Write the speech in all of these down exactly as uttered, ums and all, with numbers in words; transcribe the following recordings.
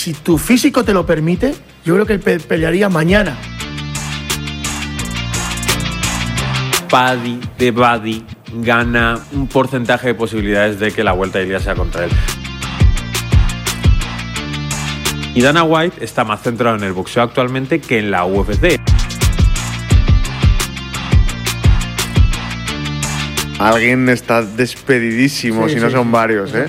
si tu físico te lo permite, yo creo que él pe- pelearía mañana. Paddy de Buddy gana un porcentaje de posibilidades de que la vuelta de Ilya sea contra él. Y Dana White está más centrado en el boxeo actualmente que en la U F C. Alguien está despedidísimo, Sí, si no sí, son sí. varios, ¿eh?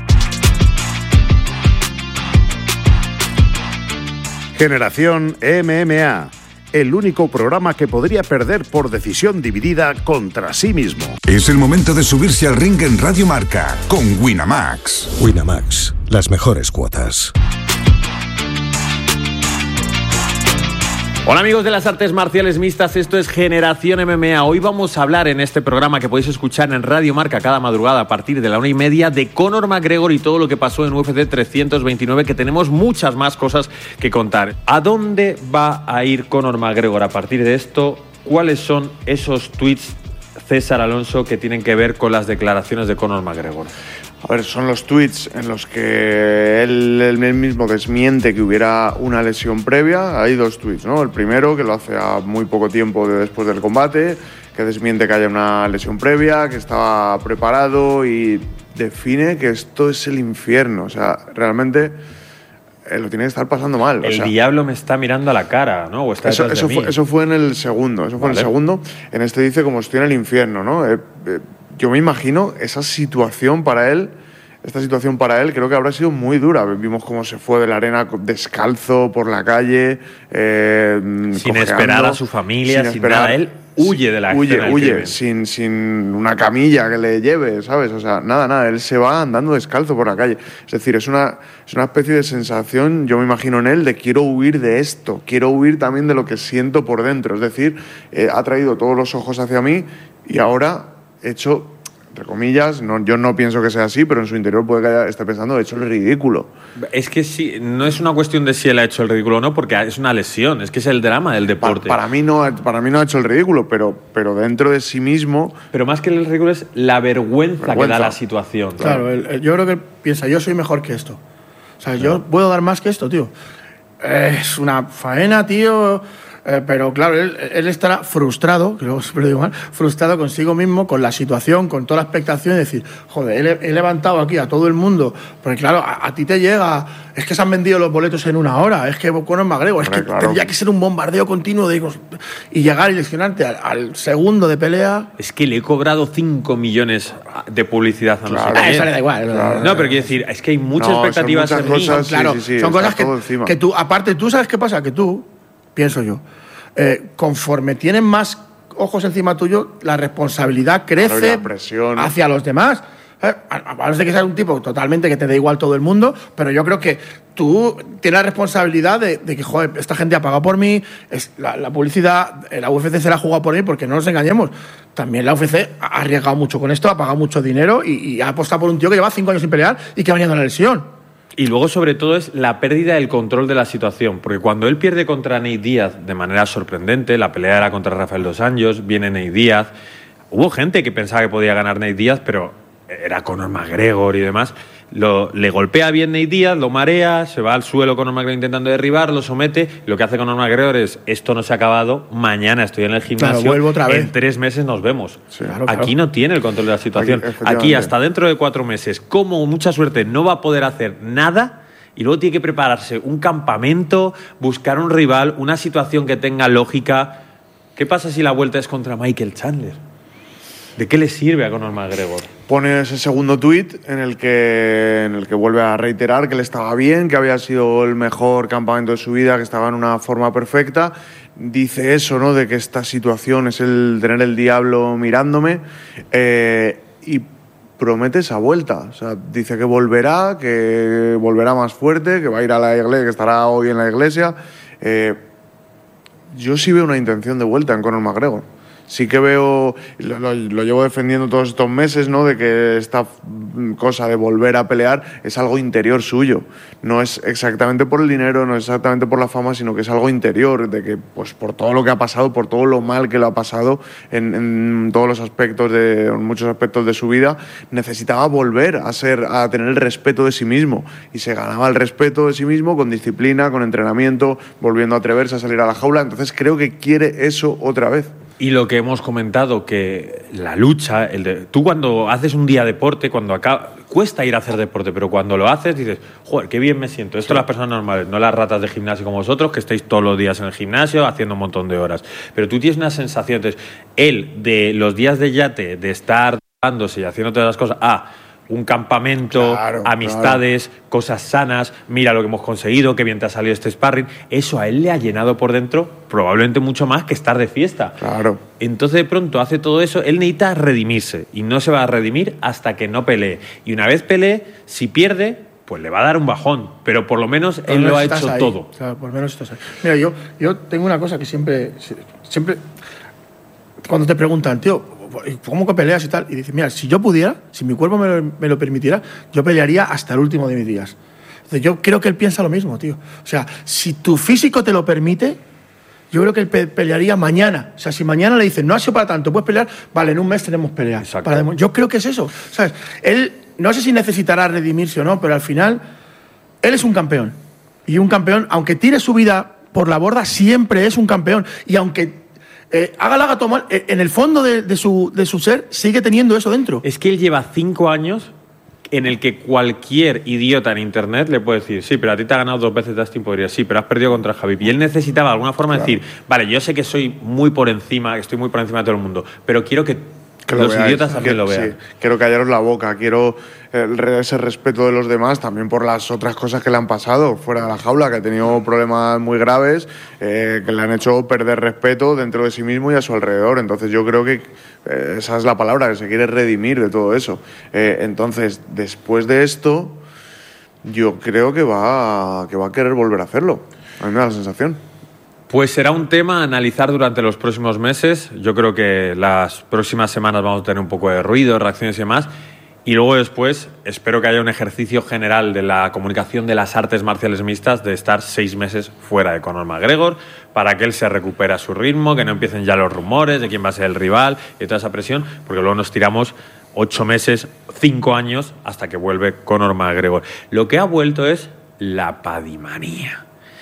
Generación M M A, el único programa que podría perder por decisión dividida contra sí mismo. Es el momento de subirse al ring en Radio Marca con Winamax. Winamax, las mejores cuotas. Hola amigos de las artes marciales mixtas, esto es Generación M M A. Hoy vamos a hablar en este programa que podéis escuchar en Radio Marca cada madrugada a partir de la una y media de Conor McGregor y todo lo que pasó en U F C trescientos veintinueve, que tenemos muchas más cosas que contar. ¿A dónde va a ir Conor McGregor a partir de esto? ¿Cuáles son esos tweets, César Alonso, que tienen que ver con las declaraciones de Conor McGregor? A ver, son los tweets en los que él, él mismo desmiente que hubiera una lesión previa. Hay dos tweets, ¿no? El primero, que lo hace a muy poco tiempo de después del combate, que desmiente que haya una lesión previa, que estaba preparado y define que esto es el infierno. O sea, realmente eh, lo tiene que estar pasando mal. El o sea, diablo me está mirando a la cara, ¿no? O está eso, detrás de eso, mí. fue, eso fue en el segundo. Eso fue Vale. en el segundo. En este dice como estoy en el infierno, ¿no? Eh, eh, yo me imagino esa situación para él. Esta situación para él creo que habrá sido muy dura. Vimos cómo se fue de la arena descalzo por la calle. Eh, sin cojeando, esperar a su familia, sin, sin esperar. nada. Él huye de la Huye, escena del huye, crimen. sin, sin una camilla que le lleve, ¿sabes? O sea, nada, nada. Él se va andando descalzo por la calle. Es decir, es una, es una especie de sensación, yo me imagino en él, de quiero huir de esto. Quiero huir también de lo que siento por dentro. Es decir, eh, ha traído todos los ojos hacia mí y ahora he hecho... entre comillas, no, yo no pienso que sea así, pero en su interior puede que haya, esté pensando, he hecho el ridículo. Es que sí, no es una cuestión de si él ha hecho el ridículo o no, porque es una lesión, es que es el drama del deporte. Para, para, mí, no, para mí no ha hecho el ridículo, pero, pero dentro de sí mismo... Pero más que el ridículo es la vergüenza, vergüenza. que da la situación. Claro, él, él, yo creo que él piensa, yo soy mejor que esto. O sea, claro. yo puedo dar más que esto, tío. Es una faena, tío... Eh, pero claro, él, él estará frustrado, que luego siempre lo digo mal, frustrado consigo mismo, con la situación, con toda la expectación, de decir, joder, he, he levantado aquí a todo el mundo, porque claro, a, a ti te llega, es que se han vendido los boletos en una hora, es que Conor McGregor, es que claro. tendría que ser un bombardeo continuo de, y llegar y lesionarte al, al segundo de pelea. Es que le he cobrado cinco millones de publicidad a claro, no sé eso le da igual. Claro. No, pero quiero decir, es que hay muchas no, expectativas son muchas en cosas, mí. Claro, sí, sí, sí, son cosas que, que tú, aparte, tú sabes qué pasa, que tú, pienso yo, Eh, conforme tienen más ojos encima tuyo, la responsabilidad crece claro, la presión hacia los demás. Eh, a menos de que seas un tipo totalmente que te da igual todo el mundo, pero yo creo que tú tienes la responsabilidad de, de que, joder, esta gente ha pagado por mí, es la, la publicidad, la U F C se la ha jugado por mí, porque no nos engañemos. También la U F C ha arriesgado mucho con esto, ha pagado mucho dinero y, y ha apostado por un tío que lleva cinco años sin pelear y que ha venido de una lesión. Y luego, sobre todo, es la pérdida del control de la situación. Porque cuando él pierde contra Nate Díaz de manera sorprendente, la pelea era contra Rafael dos Anjos, viene Nate Díaz. Hubo gente que pensaba que podía ganar Nate Díaz, pero era Conor McGregor y demás. Lo, le golpea bien Nate Díaz, lo marea, se va al suelo Conor McGregor intentando derribar, lo somete. Lo que hace Conor McGregor es, esto no se ha acabado, mañana estoy en el gimnasio, claro, vuelvo otra vez. En tres meses nos vemos. Sí, claro, Aquí claro. no tiene el control de la situación. Aquí, Aquí hasta dentro de cuatro meses, como mucha suerte, no va a poder hacer nada. Y luego tiene que prepararse un campamento, buscar un rival, una situación que tenga lógica. ¿Qué pasa si la vuelta es contra Michael Chandler? ¿De qué le sirve a Conor McGregor? Pone ese segundo tuit en el que en el que vuelve a reiterar que él estaba bien, que había sido el mejor campamento de su vida, que estaba en una forma perfecta. Dice eso, ¿no? De que esta situación es el tener el diablo mirándome. Eh, y promete esa vuelta. O sea, dice que volverá, que volverá más fuerte, que va a ir a la iglesia, que estará hoy en la iglesia. Eh, yo sí veo una intención de vuelta en Conor McGregor. Sí que veo, lo, lo, lo llevo defendiendo todos estos meses, ¿no? De que esta cosa de volver a pelear es algo interior suyo. No es exactamente por el dinero, no es exactamente por la fama, sino que es algo interior, de que pues por todo lo que ha pasado, por todo lo mal que lo ha pasado en, en todos los aspectos, de en muchos aspectos de su vida, necesitaba volver a ser, a tener el respeto de sí mismo. Y se ganaba el respeto de sí mismo con disciplina, con entrenamiento, volviendo a atreverse a salir a la jaula. Entonces creo que quiere eso otra vez. Y lo que hemos comentado, que la lucha, el de, tú cuando haces un día deporte, cuando acaba, cuesta ir a hacer deporte, pero cuando lo haces dices, joder, qué bien me siento. Esto sí. Las personas normales, no las ratas de gimnasio como vosotros, que estáis todos los días en el gimnasio haciendo un montón de horas. Pero tú tienes una sensación, entonces, él de los días de yate, de estar dándose y haciendo todas las cosas, ah, un campamento, claro, amistades, claro. Cosas sanas, mira lo que hemos conseguido, qué bien te ha salido este sparring. Eso a él le ha llenado por dentro probablemente mucho más que estar de fiesta. Claro. Entonces de pronto hace todo eso, él necesita redimirse y no se va a redimir hasta que no pelee. Y una vez pelee, si pierde, pues le va a dar un bajón, pero por lo menos por él lo, lo ha hecho ahí. todo. Claro, por lo menos estás ahí. Mira, yo, yo tengo una cosa que siempre, siempre, cuando te preguntan, tío, ¿cómo que peleas y tal? Y dices, mira, si yo pudiera, si mi cuerpo me lo, me lo permitiera, yo pelearía hasta el último de mis días. Entonces, yo creo que él piensa lo mismo, tío. O sea, si tu físico te lo permite, yo creo que él pe- pelearía mañana. O sea, si mañana le dicen, no ha sido para tanto, puedes pelear, vale, en un mes tenemos pelea. Para dem- yo creo que es eso, ¿sabes? Él, no sé si necesitará redimirse o no, pero al final, él es un campeón. Y un campeón, aunque tire su vida por la borda, siempre es un campeón. Y aunque Eh, haga la gato mal, eh, en el fondo de, de, su, de su ser sigue teniendo eso dentro. Es que él lleva cinco años en el que cualquier idiota en internet le puede decir, sí, pero a ti te ha ganado dos veces Dustin Poirier, sí, pero has perdido contra Khabib. Y él necesitaba de alguna forma claro. decir, vale, yo sé que soy muy por encima, estoy muy por encima de todo el mundo, pero quiero que, que los veáis, idiotas también que, lo vean. Sí, quiero callaros la boca, quiero el, ese respeto de los demás, también por las otras cosas que le han pasado fuera de la jaula, que ha tenido problemas muy graves, eh, que le han hecho perder respeto dentro de sí mismo y a su alrededor. Entonces yo creo que eh, esa es la palabra, que se quiere redimir de todo eso. Eh, entonces, después de esto, yo creo que va, a, que va a querer volver a hacerlo. A mí me da la sensación. Pues será un tema a analizar durante los próximos meses. Yo creo que las próximas semanas vamos a tener un poco de ruido, reacciones y demás. Y luego después espero que haya un ejercicio general de la comunicación de las artes marciales mixtas de estar seis meses fuera de Conor McGregor para que él se recupere a su ritmo, que no empiecen ya los rumores de quién va a ser el rival y toda esa presión, porque luego nos tiramos ocho meses, cinco años hasta que vuelve Conor McGregor. Lo que ha vuelto es la padimanía.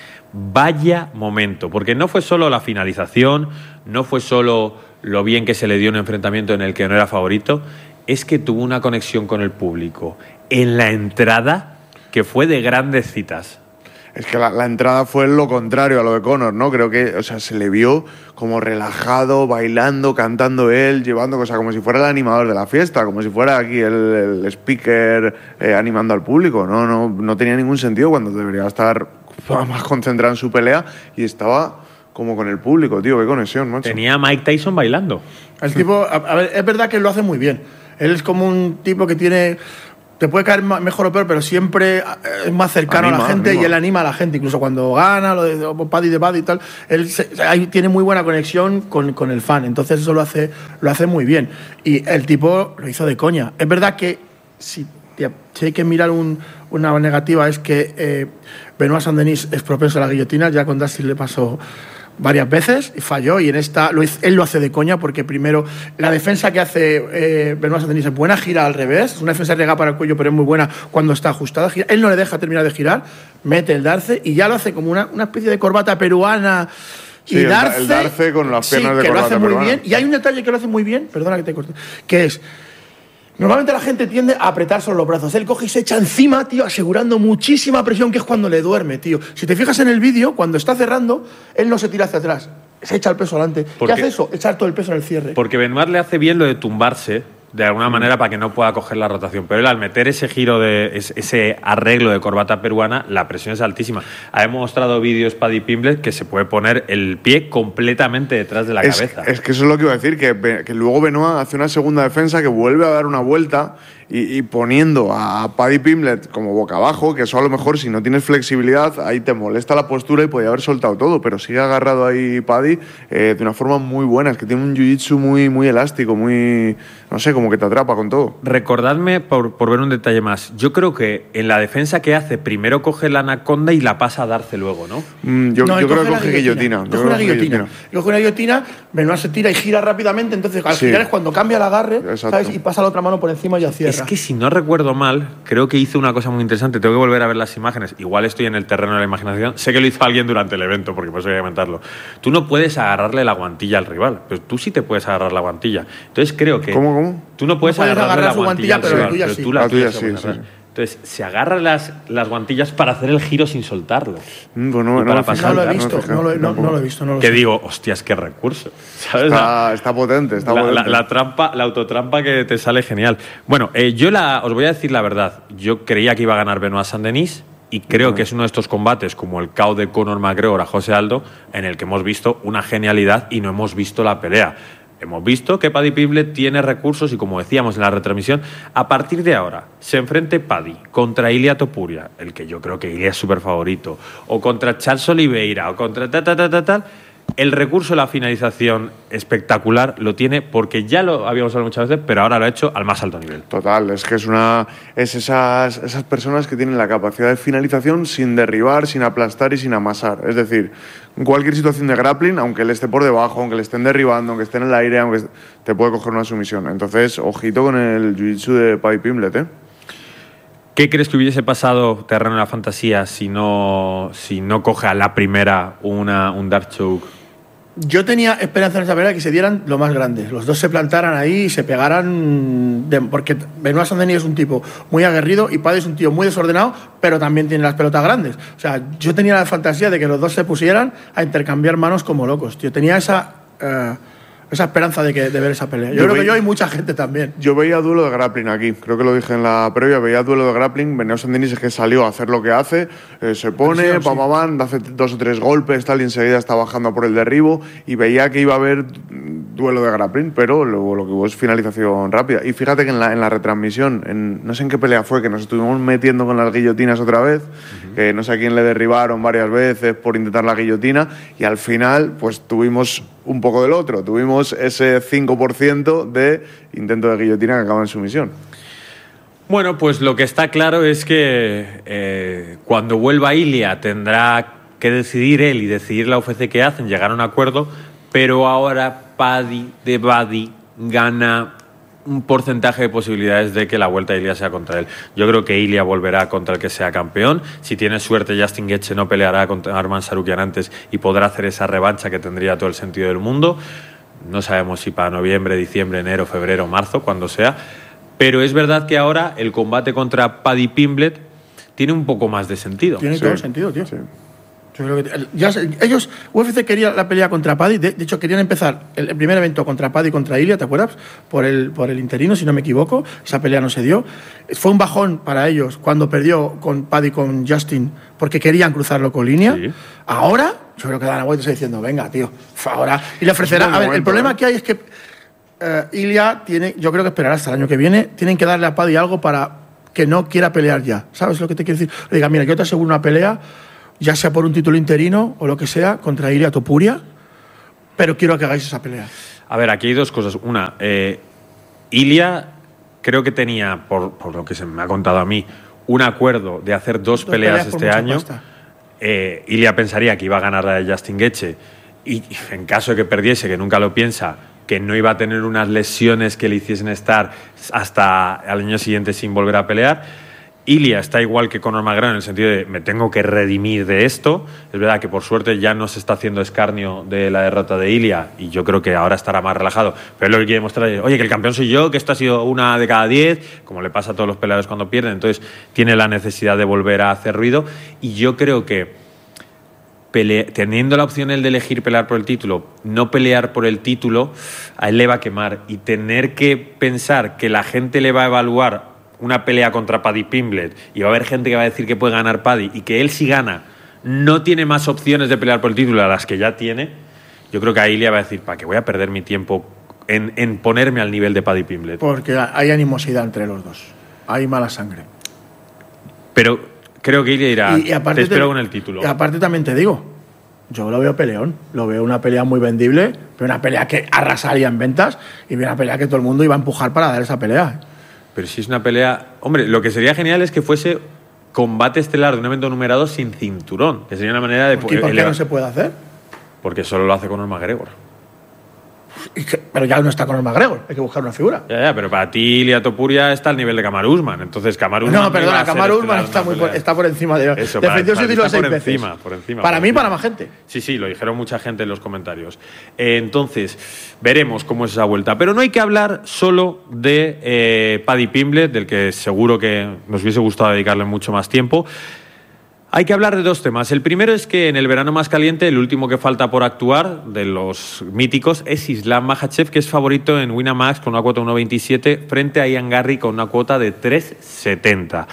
Vaya momento, porque no fue solo la finalización, no fue solo lo bien que se le dio un enfrentamiento en el que no era favorito, es que tuvo una conexión con el público en la entrada que fue de grandes citas. Es que la, la entrada fue lo contrario a lo de Conor, ¿no? Creo que, o sea, se le vio como relajado, bailando, cantando él, llevando cosas como si fuera el animador de la fiesta, como si fuera aquí el, el speaker eh, animando al público. No, no, no tenía ningún sentido cuando debería estar más concentrado en su pelea y estaba como con el público, tío, qué conexión, macho. Tenía a Mike Tyson bailando. El tipo, a, a ver, es verdad que lo hace muy bien. Él es como un tipo que tiene, te puede caer mejor o peor, pero siempre es más cercano anima, a la gente anima. Y él anima a la gente, incluso cuando gana, lo de Paddy de Paddy y tal, él se, ahí tiene muy buena conexión con, con el fan, entonces eso lo hace, lo hace muy bien. Y el tipo lo hizo de coña. Es verdad que si, tía, si hay que mirar un, una negativa es que eh, Benoit Saint-Denis es propenso a la guillotina, ya con Dustin le pasó varias veces y falló, y en esta lo, él lo hace de coña porque primero la defensa que hace eh, Benoit Saint-Denis es buena, gira al revés, es una defensa regada para el cuello pero es muy buena cuando está ajustada, gira, él no le deja terminar de girar, mete el darce y ya lo hace como una, una especie de corbata peruana y sí, darce, el darce con las piernas sí, de que corbata lo hace muy peruana. bien, y hay un detalle que lo hace muy bien, perdona que te corte, que es normalmente la gente tiende a apretar solo los brazos. Él coge y se echa encima, tío, asegurando muchísima presión, que es cuando le duerme, tío. Si te fijas en el vídeo, cuando está cerrando, él no se tira hacia atrás. Se echa el peso adelante. ¿Qué hace eso? Echar todo el peso en el cierre. Porque Benoit le hace bien lo de tumbarse, de alguna manera para que no pueda coger la rotación. Pero él, al meter ese giro, de ese arreglo de corbata peruana, la presión es altísima. Ha mostrado vídeos Paddy Pimblett que se puede poner el pie completamente detrás de la es, cabeza. Es que eso es lo que iba a decir, que, que luego Benoit hace una segunda defensa que vuelve a dar una vuelta y, y poniendo a Paddy Pimblett como boca abajo, que eso a lo mejor si no tienes flexibilidad, ahí te molesta la postura y podía haber soltado todo, pero sigue agarrado ahí Paddy eh, de una forma muy buena. Es que tiene un jiu-jitsu muy, muy elástico, muy, no sé, como que te atrapa con todo. Recordadme, por, por ver un detalle más, yo creo que en la defensa que hace, primero coge la anaconda y la pasa a darse luego, ¿no? Mm, yo no, yo creo que coge coge guillotina. Coge una guillotina. Coge una guillotina, Benoit se tira y gira rápidamente, entonces al sí. girar es cuando cambia el agarre, ¿sabes? Y pasa la otra mano por encima y ya cierra. Es que si no recuerdo mal, creo que hizo una cosa muy interesante, tengo que volver a ver las imágenes, igual estoy en el terreno de la imaginación, sé que lo hizo alguien durante el evento, porque por eso voy a comentarlo. Tú no puedes agarrarle la guantilla al rival, pero tú sí te puedes agarrar la guantilla. Entonces creo que... ¿Cómo, cómo? Tú no puedes, no puedes agarrarle agarrar la su guantilla, guantilla, pero la tuya pero sí. tú la, la tuya tuya sí, sí. Entonces, se agarra las, las guantillas para hacer el giro sin soltarlo. Mm, pues no, y para no, pasar, no lo he visto, no, lo, no, no lo he visto. No lo que sé. digo, hostias, qué recurso. ¿Sabes? Está, está potente, está la, potente. La, la, trampa, la autotrampa que te sale genial. Bueno, eh, yo la, os voy a decir la verdad. Yo creía que iba a ganar Benoit Saint-Denis y creo uh-huh. que es uno de estos combates, como el K O de Conor McGregor a José Aldo, en el que hemos visto una genialidad y no hemos visto la pelea. Hemos visto que Paddy Pimblett tiene recursos y, como decíamos en la retransmisión, a partir de ahora se enfrente Paddy contra Ilia Topuria, el que yo creo que Ilia es súper favorito, o contra Charles Oliveira, o contra tal, tal, tal, tal, tal. El recurso de la finalización espectacular lo tiene porque ya lo habíamos hablado muchas veces, pero ahora lo ha hecho al más alto nivel. Total, es que es una es esas, esas personas que tienen la capacidad de finalización sin derribar, sin aplastar y sin amasar. Es decir, en cualquier situación de grappling, aunque él esté por debajo, aunque le estén derribando, aunque esté en el aire, aunque te puede coger una sumisión. Entonces, ojito con el jiu-jitsu de Paddy Pimblett, ¿eh? ¿Qué crees que hubiese pasado, terreno de la fantasía, si no, si no coge a la primera una, un dark choke? Yo tenía esperanza en esa pelea que se dieran lo más grandes. Los dos se plantaran ahí y se pegaran. De, porque Benoit Saint-Denis es un tipo muy aguerrido y Paddy es un tío muy desordenado, pero también tiene las pelotas grandes. O sea, yo tenía la fantasía de que los dos se pusieran a intercambiar manos como locos, tío. Tenía esa. Uh, esa esperanza de, que, de ver esa pelea. Yo, yo creo ve... que yo y mucha gente también. Yo veía duelo de grappling aquí, creo que lo dije en la previa, veía duelo de grappling. Benoit Saint-Denis es que salió a hacer lo que hace, eh, se pone, sí, pam, pam, pam, hace dos o tres golpes, tal, y enseguida está bajando por el derribo, y veía que iba a haber duelo de grappling, pero lo, lo que hubo es finalización rápida. Y fíjate que en la, en la retransmisión, en, no sé en qué pelea fue, que nos estuvimos metiendo con las guillotinas otra vez, uh-huh. que no sé a quién le derribaron varias veces por intentar la guillotina, y al final pues tuvimos un poco del otro, tuvimos ese cinco por ciento de intento de guillotina que acaba en sumisión. Bueno, pues lo que está claro es que eh, cuando vuelva Ilia tendrá que decidir él y decidir la U F C qué hacen, llegar a un acuerdo, pero ahora Paddy de Buddy gana un porcentaje de posibilidades de que la vuelta de Ilia sea contra él. Yo creo que Ilia volverá contra el que sea campeón. Si tiene suerte, Justin Gaethje no peleará contra Arman Sarukian antes y podrá hacer esa revancha que tendría todo el sentido del mundo. No sabemos si para noviembre, diciembre, enero, febrero, marzo, cuando sea. Pero es verdad que ahora el combate contra Paddy Pimblett tiene un poco más de sentido. Tiene sí. todo el sentido, tío. Sí. Yo creo que ya, ellos, U F C quería la pelea contra Paddy, de, de hecho querían empezar el, el primer evento contra Paddy contra Ilia, ¿te acuerdas? Por el, por el interino, si no me equivoco, esa pelea no se dio. Fue un bajón para ellos cuando perdió con Paddy con Justin, porque querían cruzarlo con línea. Sí. Ahora, yo creo que Dana White está diciendo, venga, tío, ahora. Y le ofrecerá. A ver, el problema ¿eh? que hay es que uh, Ilia tiene, yo creo que esperará hasta el año que viene, tienen que darle a Paddy algo para que no quiera pelear ya. ¿Sabes lo que te quiero decir? Le diga, mira, yo te aseguro una pelea, ya sea por un título interino o lo que sea, contra Ilia Topuria, pero quiero que hagáis esa pelea. A ver, aquí hay dos cosas. Una, eh, Ilia creo que tenía, por, por lo que se me ha contado a mí, un acuerdo de hacer dos, dos peleas, peleas este año. Eh, Ilia pensaría que iba a ganar la de Justin Gaethje y en caso de que perdiese, que nunca lo piensa, que no iba a tener unas lesiones que le hiciesen estar hasta al año siguiente sin volver a pelear. Ilia está igual que Conor McGregor en el sentido de me tengo que redimir de esto. Es verdad que por suerte ya no se está haciendo escarnio de la derrota de Ilia y yo creo que ahora estará más relajado. Pero lo que quiere mostrar es, oye, que el campeón soy yo, que esto ha sido una de cada diez, como le pasa a todos los peleadores cuando pierden. Entonces tiene la necesidad de volver a hacer ruido y yo creo que Pele- teniendo la opción él de elegir pelear por el título, no pelear por el título, a él le va a quemar. Y tener que pensar que la gente le va a evaluar una pelea contra Paddy Pimblett y va a haber gente que va a decir que puede ganar Paddy y que él si gana no tiene más opciones de pelear por el título a las que ya tiene, yo creo que ahí le va a decir, ¿para qué voy a perder mi tiempo en, en ponerme al nivel de Paddy Pimblett? Porque hay animosidad entre los dos. Hay mala sangre. Pero creo que Ilya dirá, Y, y aparte te espero te- con el título. Y aparte también te digo, yo lo veo peleón. Lo veo una pelea muy vendible, pero una pelea que arrasaría en ventas y una pelea que todo el mundo iba a empujar para dar esa pelea. Pero si es una pelea... Hombre, lo que sería genial es que fuese combate estelar de un evento numerado sin cinturón, que sería una manera de... ¿Por qué, por qué no se puede hacer? Porque solo lo hace Conor McGregor. Y que- pero ya no está con el McGregor, hay que buscar una figura. Ya, ya, pero para ti Ilia Topuria está al nivel de Kamaru Usman. Entonces Kamaru Usman No, iba perdona, a ser Kamaru Usman estelar está, en muy una por, pelea. está por encima de... Eso, Defendió para- su para- título está por seis veces. encima, por encima, Para por mí y encima. para más gente. Sí, sí, lo dijeron mucha gente en los comentarios. Eh, entonces, veremos cómo es esa vuelta. Pero no hay que hablar solo de eh, Paddy Pimblett, del que seguro que nos hubiese gustado dedicarle mucho más tiempo. Hay que hablar de dos temas. El primero es que en el verano más caliente, el último que falta por actuar de los míticos es Islam Makhachev, que es favorito en Winamax con una cuota de uno veintisiete frente a Ian Garry con una cuota de tres setenta.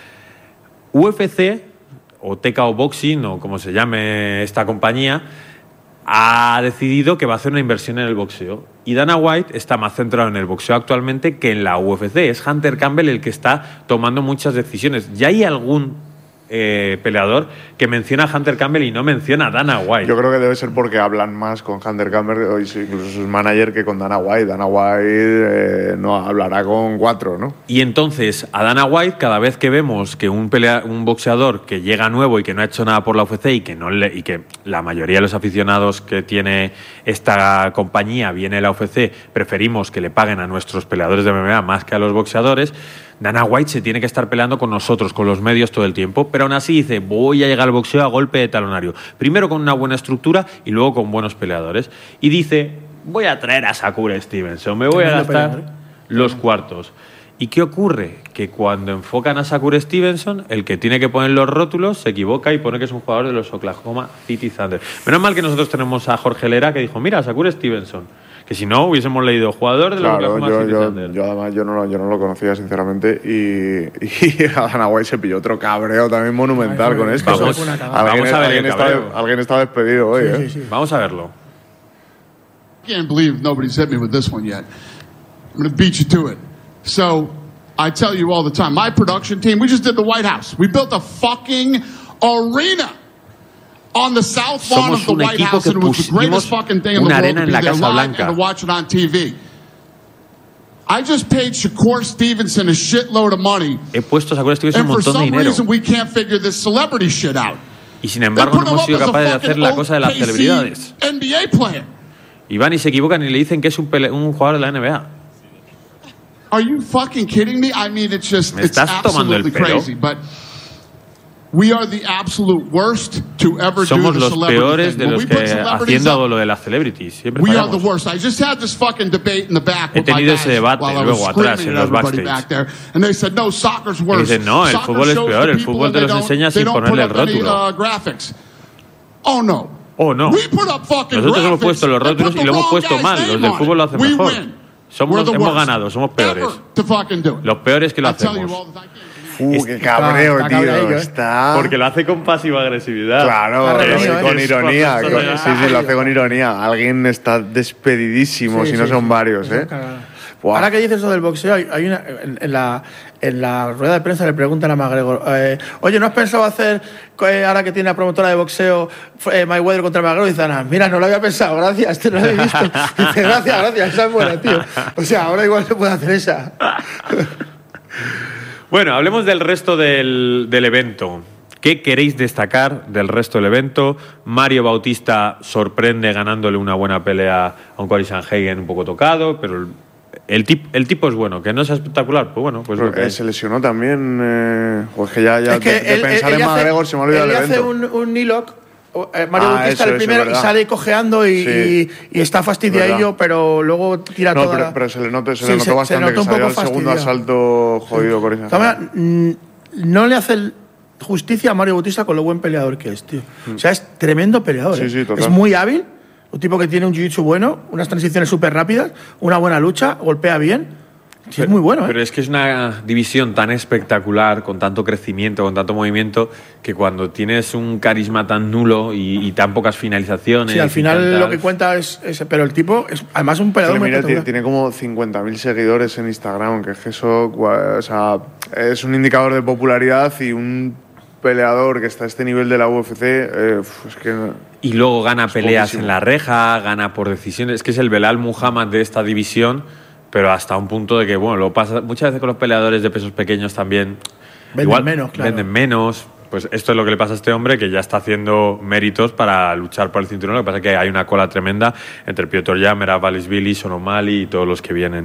U F C, o T K O Boxing, o como se llame esta compañía, ha decidido que va a hacer una inversión en el boxeo. Y Dana White está más centrado en el boxeo actualmente que en la U F C. Es Hunter Campbell el que está tomando muchas decisiones. Ya hay algún eh, peleador que menciona a Hunter Campbell y no menciona a Dana White. Yo creo que debe ser porque hablan más con Hunter Campbell, o incluso sus managers, que con Dana White. Dana White eh, no hablará con cuatro, ¿no? Y entonces, a Dana White, cada vez que vemos que un, pelea, un boxeador que llega nuevo y que no ha hecho nada por la U F C y que, no le, y que la mayoría de los aficionados que tiene esta compañía viene de la U F C, preferimos que le paguen a nuestros peleadores de M M A más que a los boxeadores, Dana White se tiene que estar peleando con nosotros, con los medios todo el tiempo, pero aún así dice, voy a llegar al boxeo a golpe de talonario. Primero con una buena estructura y luego con buenos peleadores. Y dice, voy a traer a Shakur Stevenson, me voy a Tremendo gastar peleador. los cuartos. ¿Y qué ocurre? Que cuando enfocan a Shakur Stevenson, el que tiene que poner los rótulos se equivoca y pone que es un jugador de los Oklahoma City Thunder. Menos mal que nosotros tenemos a Jorge Lera que dijo, mira, Shakur Stevenson. Que si no, hubiésemos leído jugador de los Claro, Oklahoma yo, City yo, Thunder. yo además yo no, lo- yo no lo conocía sinceramente y, y a Dana White se pilló otro cabreo también monumental Ay, con fue- esto. eso Vamos- fue una cagada. alguien, vamos a ver alguien el está, cabreo. alguien está despedido hoy, Sí, ¿eh? sí, sí. Vamos a verlo. Can't believe nobody's hit me with this one yet. I'm going to beat you to it. So, I tell you all the time, my production team, we just did the White House. We built a fucking arena on the south lawn Somos of the un White equipo House, que and it was the greatest pusimos fucking thing in the una world arena to en be la there Casa live Blanca. and to watch it on T V. I just paid Shakur Stevenson a shitload of money, He puesto a Shakur Stevenson and un for montón de some dinero. reason we can't figure this celebrity shit out. Y sin embargo no hemos sido capaces de hacer la cosa de las celebridades. N B A player. Y van y se equivocan y le dicen que es un, pele- un jugador de la N B A. Are you fucking kidding me? I mean, it's just, ¿Me it's estás tomando el absolutely pelo? crazy. But we are the absolute worst to ever Somos do the los celebrity peores thing. de When los we put que celebrities haciendo up, lo de las celebrities. Siempre we are the fallamos. worst. I just had this fucking debate in the back He with my tenido guys ese debate while I was luego atrás, screaming en at los everybody backstage. back there, and they said, no, soccer's worse. dicen, no, el Soccer fútbol es shows peor, the el people fútbol and te they los don't- enseña they sin don't ponerle put el up any, rótulo. uh, graphics. Oh, no. Oh, no. We put up fucking Nosotros hemos graphics puesto los and rótulos put y the lo hemos wrong puesto guy's mal. name Los del on fútbol lo it. hacen We mejor. win. Somos, We're the hemos worst ganado, somos peores. ever to fucking do it. Los peores que lo I tell you hacemos. all the time. Uh, qué cabreo, está tío. cabreillo, ¿eh? Está. Porque lo hace con pasiva agresividad. Claro, Está lo reñido, hace ¿eh? con Es ironía. cuando con- está sí, sí, lo hace con ironía. Alguien está despedidísimo, Sí, si sí, no son sí. varios, Son ¿eh? cagadas. Buah. Ahora que dices eso del boxeo, hay, hay una, en, en la, en la rueda de prensa le preguntan a McGregor, eh, oye, ¿no has pensado hacer, eh, ahora que tiene la promotora de boxeo, eh, Mayweather contra McGregor? Y dice, Ana, mira, no lo había pensado, gracias, te lo había visto. Y dice, gracias, gracias, esa es buena, tío. O sea, ahora igual se puede hacer esa. Bueno, hablemos del resto del, del evento. ¿Qué queréis destacar del resto del evento? Mario Bautista sorprende ganándole una buena pelea a un Cory Sanhagen un poco tocado, pero el, el, tip, el tipo es bueno. Que no sea espectacular, pues bueno, pues lo que Eh, hay. se lesionó también. Eh, pues que ya, ya Es que de, de él- pensar él en hace- McGregor se me olvida el él evento. hace un, un knee-lock, eh, Mario Ah, Bautista eso, el eso, primero y verdad. sale cojeando y, Sí. y, y está fastidiadillo, Verdad. pero luego tira No, toda pero, la- pero se le notó, se Sí, le notó se- se bastante notó que un salió poco al segundo fastidiado. asalto jodido Cory De todas Sanhagen. maneras, mm, no le hace el- justicia a Mario Bautista con lo buen peleador que es, tío. O sea, es tremendo peleador. Sí, ¿eh? sí, total. Es muy hábil, un tipo que tiene un jiu-jitsu bueno, unas transiciones súper rápidas, una buena lucha, golpea bien. Sí, pero, es muy bueno, ¿eh? Pero es que es una división tan espectacular, con tanto crecimiento, con tanto movimiento, que cuando tienes un carisma tan nulo y, y tan pocas finalizaciones... Sí, al final tantas... lo que cuenta es, es... Pero el tipo es además un peleador muy Mira, espectacular. tiene, tiene como cincuenta mil seguidores en Instagram, que es que eso... O sea, es un indicador de popularidad y un peleador que está a este nivel de la U F C, eh, es que... Y luego gana peleas poquísimo. en la reja, gana por decisiones... Es que es el Belal Muhammad de esta división... pero hasta un punto de que, bueno, lo pasa muchas veces con los peleadores de pesos pequeños también. Venden igual, menos, claro. Venden menos. Pues esto es lo que le pasa a este hombre, que ya está haciendo méritos para luchar por el cinturón. Lo que pasa es que hay una cola tremenda entre Piotr Jan, Merab Dvalishvili, Sean O'Malley y todos los que vienen.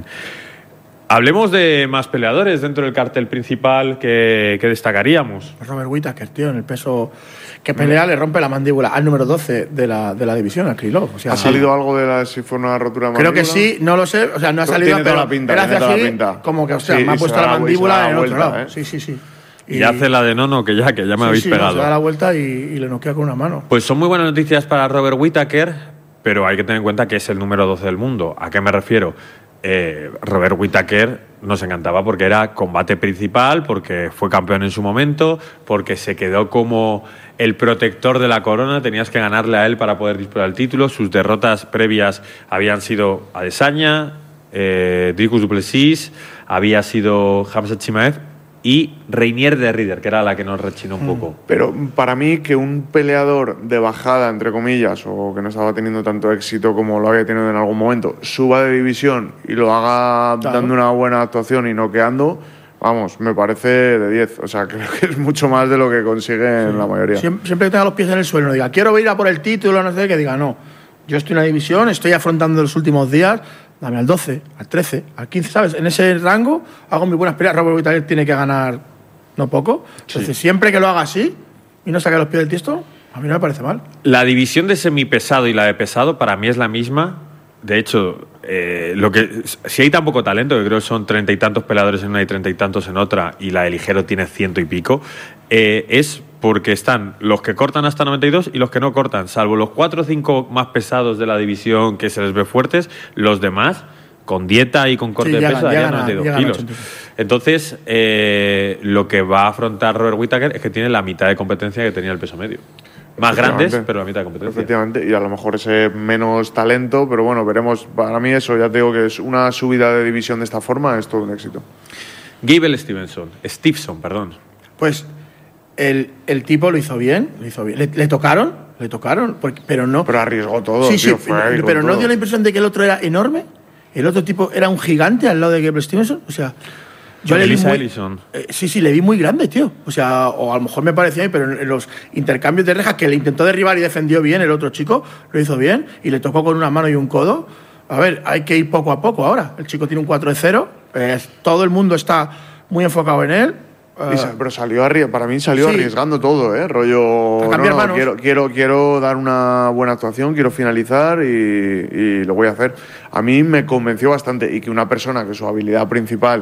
Hablemos de más peleadores dentro del cartel principal que, que destacaríamos. Robert Whittaker, tío, en el peso que pelea, le rompe la mandíbula al número doce de la, de la división, al Krylov. O sea, ¿Ha salido algo de la, si fue una rotura de creo mandíbula? que sí, no lo sé, o sea, no ha salido, Tiene toda pero la pinta, él tiene hace toda la así, pinta. como que, o sea, Sí, me ha y puesto se la da la- y se mandíbula da la en otro vuelta, lado. ¿eh? Sí, sí, sí. Y, hace la de no, no, que ya, que ya me sí, habéis sí, no, pegado. se da la vuelta y, y le noquea con una mano. Pues son muy buenas noticias para Robert Whittaker, pero hay que tener en cuenta que es el número doce del mundo. ¿A qué me refiero? Eh, Robert Whittaker nos encantaba porque era combate principal, porque fue campeón en su momento, porque se quedó como el protector de la corona, tenías que ganarle a él para poder disputar el título. Sus derrotas previas habían sido Adesanya, eh, Dricus du Plessis, había sido Khamzat Chimaev y Reinier de Ridder, que era la que nos rechinó un poco. Pero para mí que un peleador de bajada, entre comillas, o que no estaba teniendo tanto éxito como lo había tenido en algún momento, suba de división y lo haga Claro. dando una buena actuación y noqueando, vamos, me parece de diez. O sea, creo que es mucho más de lo que consiguen la mayoría. Siempre, siempre que tenga los pies en el suelo, no diga, quiero ir a por el título, no sé, que diga, no. Yo estoy en la división, estoy afrontando los últimos días, dame al doce, al trece, al quince, ¿sabes? En ese rango hago mis buenas peleas. Robert Whittaker tiene que ganar no poco. Entonces, siempre que lo haga así y no saque los pies del tiesto, a mí no me parece mal. La división de semipesado y la de pesado para mí es la misma. De hecho, eh, lo que si hay tan poco talento, que creo que son treinta y tantos peleadores en una y treinta y tantos en otra, y la de ligero tiene ciento y pico, eh, es porque están los que cortan hasta noventa y dos y los que no cortan, salvo los cuatro o cinco más pesados de la división que se les ve fuertes, los demás con dieta y con corte Sí, de llegan- peso darían llegan a- noventa y dos llegan a kilos. ochenta y cinco. Entonces, eh, lo que va a afrontar Robert Whittaker es que tiene la mitad de competencia que tenía el peso medio. Más grandes, Efectivamente. pero la mitad de competencia. Efectivamente, y a lo mejor ese menos talento, pero bueno, veremos. Para mí eso, ya te digo que es una subida de división de esta forma, es todo un éxito. Gable Stevenson, Stevenson, perdón. Pues el, el tipo lo hizo bien, lo hizo bien. Le, le tocaron, le tocaron, porque- pero no. Pero arriesgó todo, sí, sí, tío, fue ahí con pero no todo. dio la impresión de que el otro era enorme. El otro tipo era un gigante al lado de Gable Stevenson. O sea, yo le vi Elisa muy, Ellison. eh, sí, sí, le vi muy grande, tío. O sea, o a lo mejor me parecía a mí, pero en, en los intercambios de rejas que le intentó derribar y defendió bien el otro chico, lo hizo bien y le tocó con una mano y un codo. A ver, hay que ir poco a poco ahora. El chico tiene un cuatro de cero, eh, todo el mundo está muy enfocado en él. Y eh, sa- pero salió arrie- para mí salió Sí. arriesgando todo, ¿eh? Rollo. A cambiar no, no, manos. quiero, quiero, quiero dar una buena actuación, quiero finalizar y, y lo voy a hacer. A mí me convenció bastante y que una persona que su habilidad principal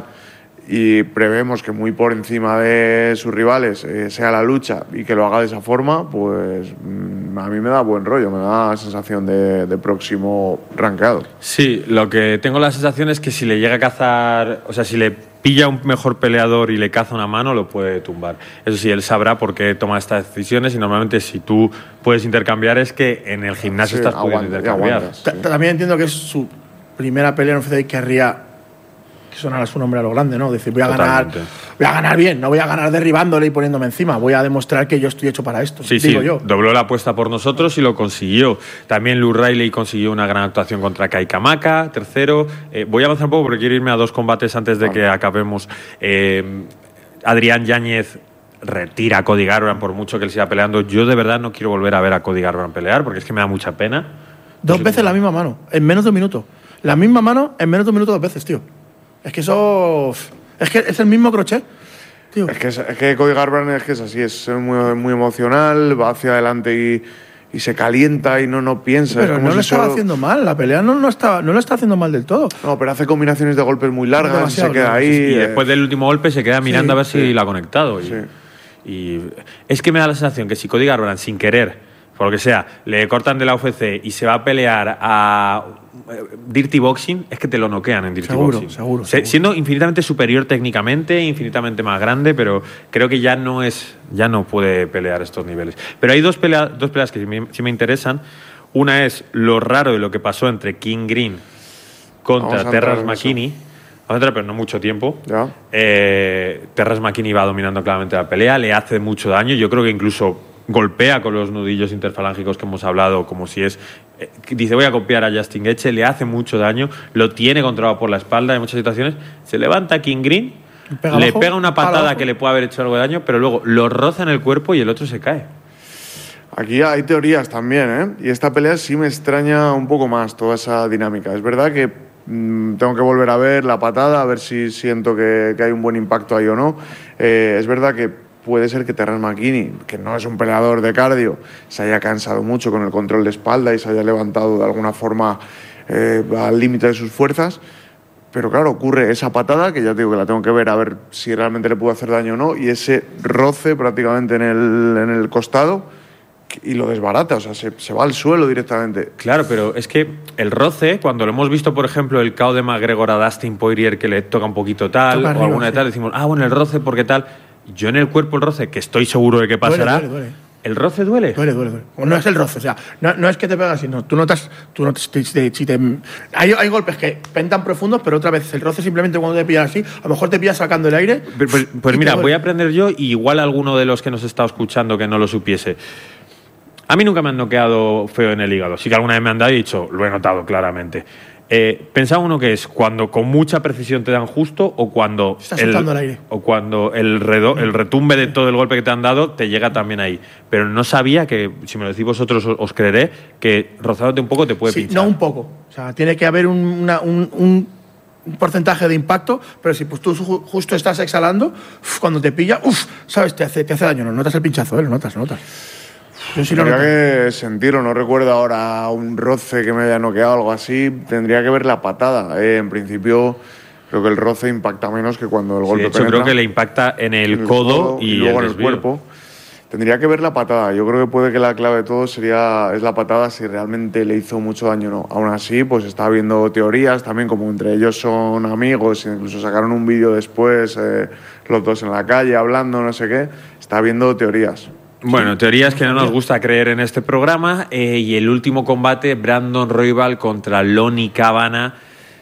y prevemos que muy por encima de sus rivales eh, sea la lucha y que lo haga de esa forma, pues mm, a mí me da buen rollo, me da sensación de, de próximo rankeado. Sí, lo que tengo la sensación es que si le llega a cazar, o sea, si le pilla un mejor peleador y le caza una mano, lo puede tumbar. Eso sí, él sabrá por qué toma estas decisiones y normalmente si tú puedes intercambiar es que en el gimnasio Sí, estás pudiendo aguanta- intercambiar. aguantas. Ta- También entiendo que es su primera pelea en U F C y querría que sonara su nombre a lo grande, ¿no? Decir, voy a ganar, Totalmente. voy a ganar bien, no voy a ganar derribándole y poniéndome encima, voy a demostrar que yo estoy hecho para esto. Sí, digo sí, yo. dobló la apuesta por nosotros y lo consiguió. También Lou Riley consiguió una gran actuación contra Kai Kamaka, tercero. Eh, voy a avanzar un poco porque quiero irme a dos combates antes de que acabemos. Eh, Adrián Yáñez retira a Cody Garbrandt por mucho que él siga peleando. Yo de verdad no quiero volver a ver a Cody Garbrandt pelear porque es que me da mucha pena. Dos veces la misma mano, en menos de un minuto. La misma mano en menos de un minuto dos veces, tío. Es que eso. Es que es el mismo crochet, tío. Es que, es, es que Cody Garbrandt es que es así, es muy, muy emocional, va hacia adelante y, y se calienta y no, no piensa. es Pero como no si lo estaba solo- haciendo mal, la pelea no, no, estaba, no lo está haciendo mal del todo. No, pero hace combinaciones de golpes muy largas y se Demasiado queda largas, ahí. Y eh, después del último golpe se queda mirando Sí, a ver si sí. la ha conectado. Y, Sí. Y es que me da la sensación que si Cody Garbrandt, sin querer, por lo que sea, le cortan de la U F C y se va a pelear a Dirty Boxing, es que te lo noquean en Dirty seguro, Boxing. Seguro, Se, seguro. Siendo infinitamente superior técnicamente, infinitamente más grande, pero creo que ya no es, ya no puede pelear estos niveles. Pero hay dos, pelea, dos peleas que sí me, sí me interesan. Una es lo raro de lo que pasó entre King Green contra Terrence McKinney. Vamos a entrar, pero no mucho tiempo. Ya. Eh, Terrence McKinney va dominando claramente la pelea, le hace mucho daño. Yo creo que incluso golpea con los nudillos interfalángicos que hemos hablado, como si es... Eh, dice, voy a copiar a Justin Gaethje, le hace mucho daño, lo tiene controlado por la espalda en muchas situaciones. Se levanta King Green, pega le abajo, pega una patada abajo. que le puede haber hecho algo de daño, pero luego lo roza en el cuerpo y el otro se cae. Aquí hay teorías también, ¿eh? Y esta pelea sí me extraña un poco más, toda esa dinámica. Es verdad que mmm, tengo que volver a ver la patada, a ver si siento que, que hay un buen impacto ahí o no. Eh, es verdad que puede ser que Terrence McKinney, que no es un peleador de cardio, se haya cansado mucho con el control de espalda y se haya levantado de alguna forma eh, al límite de sus fuerzas. Pero claro, ocurre esa patada, que ya te digo que la tengo que ver a ver si realmente le puede hacer daño o no, y ese roce prácticamente en el, en el costado, y lo desbarata, o sea, se, se va al suelo directamente. Claro, pero es que el roce, cuando lo hemos visto, por ejemplo, el K O de McGregor a Dustin Poirier, que le toca un poquito tal, Toca o arriba, alguna de sí. tal, decimos, ah, bueno, el roce, porque tal. Yo en el cuerpo el roce, que estoy seguro de que pasará. Duele, duele, duele. ¿El roce duele? Duele, duele, duele. No es el roce, o sea, no, no es que te pegas, sino tú notas, tú notas si te, si te- hay, hay golpes que pentan profundos, pero otra vez el roce simplemente cuando te pillas así, a lo mejor te pillas sacando el aire. Pues, pues- pues y mira, te voy duele. a aprender yo, y igual alguno de los que nos está escuchando que no lo supiese. A mí nunca me han noqueado feo en el hígado. Sí que alguna vez me han dado y he dicho, lo he notado claramente. Eh, pensaba uno que es cuando con mucha precisión te dan justo o cuando Estás soltando el aire. o cuando el, redo, el retumbe de todo el golpe que te han dado te llega también ahí. Pero no sabía que, si me lo decís vosotros os, os creeré, que rozándote un poco te puede Sí, pinchar. no un poco. O sea, tiene que haber un, una- un- un- un porcentaje de impacto, pero si pues, tú ju- justo estás exhalando, uf, cuando te pilla, uf, ¿sabes? Te hace, te hace daño. No notas el pinchazo, ¿eh? Lo notas, lo notas. Yo sí lo Tendría noto. que sentirlo, no recuerdo ahora un roce que me haya noqueado o algo así. Tendría que ver la patada. Eh, en principio, creo que el roce impacta menos que cuando el Sí, golpe de hecho, penetra creo que le impacta en el, en el codo, y, luego el en el desvío. cuerpo. Tendría que ver la patada. Yo creo que puede que la clave de todo sería es la patada, si realmente le hizo mucho daño o no. Aún así, pues está habiendo teorías también, como entre ellos son amigos, incluso sacaron un vídeo después, eh, los dos en la calle hablando, no sé qué. Está habiendo teorías. Bueno, teorías que no nos gusta creer en este programa. Eh, y el último combate, Brandon Royval contra Lonnie Cabana.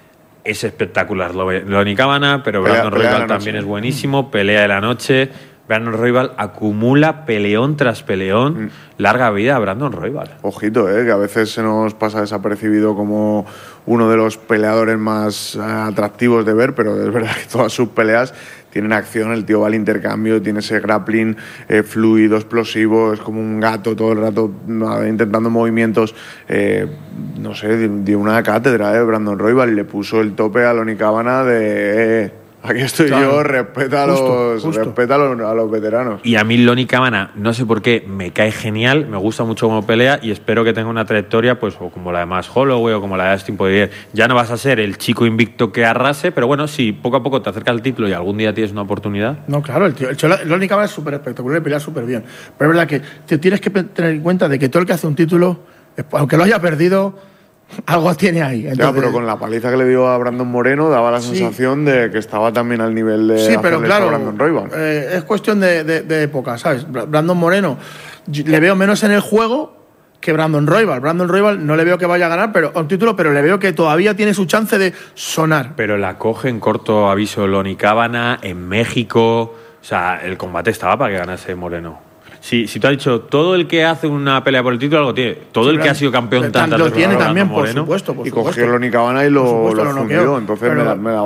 Es espectacular lo- Lonnie Cabana, pero Pelea- Brandon pelea de Royval la también noche. es buenísimo. Pelea de la noche. Brandon Royval acumula peleón tras peleón. Mm. Larga vida a Brandon Royval. Ojito, eh, que a veces se nos pasa desapercibido como uno de los peleadores más eh, atractivos de ver, pero es verdad que todas sus peleas tienen acción, el tío va al intercambio, tiene ese grappling eh, fluido, explosivo, es como un gato todo el rato nada, intentando movimientos, eh, no sé, de, de una cátedra, eh, Brandon Royval, y le puso el tope a Lonnie Cabana de... Eh, aquí estoy Claro. yo, respeta, Justo, a, los, justo. respeta a, los, a los veteranos. Y a mí Lonnie Cabana, no sé por qué, me cae genial, me gusta mucho cómo pelea y espero que tenga una trayectoria pues o como la de Max Holloway o como la de Dustin Poirier. Ya no vas a ser el chico invicto que arrase, pero bueno, si poco a poco te acerca al título y algún día tienes una oportunidad. No, claro, el tío, el tío- Lonnie Cabana es súper espectacular y pelea súper bien. Pero es verdad que te tienes que pe- tener en cuenta de que todo el que hace un título, eh, aunque lo haya perdido, algo tiene ahí. Ya, Entonces- pero con la paliza que le dio a Brandon Moreno daba la Sí. sensación de que estaba también al nivel de Sí, pero hacerle esto a claro, Brandon Royval. eh, es cuestión de, de- de época, ¿sabes? Bra- Brandon Moreno, yo le veo menos en el juego que Brandon Royval. Brandon Royval no le veo que vaya a ganar pero, un título, pero le veo que todavía tiene su chance de sonar. Pero la coge en corto aviso Lonnie Cabana, en México. O sea, el combate estaba para que ganase Moreno. Si, si tú has dicho, todo el que hace una pelea por el título algo tiene. Todo el que ha sido campeón Lo tantas veces tiene como también, Brandon por Moreno. supuesto. Por Y supuesto. cogió Lonnie Cabana y Por lo, supuesto, lo lo fundió. noqueó. Entonces Pero- me da, me da